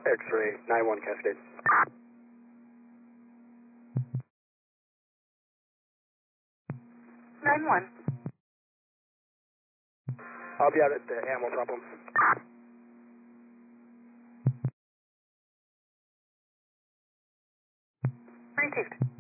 X-ray 9-1 Cascade. Nine one. I'll be out at the ammo problem. Received.